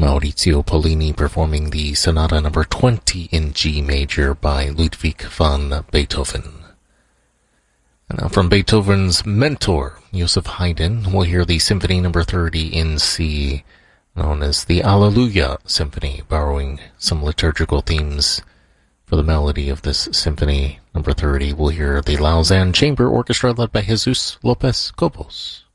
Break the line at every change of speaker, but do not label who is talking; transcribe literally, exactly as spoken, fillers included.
Maurizio Pollini performing the Sonata number twenty in G major by Ludwig van Beethoven. And now from Beethoven's mentor, Joseph Haydn, we'll hear the Symphony number thirty in C, known as the Alleluia Symphony, borrowing some liturgical themes for the melody of this Symphony number thirty. We'll hear the Lausanne Chamber Orchestra led by Jesus Lopez Cobos.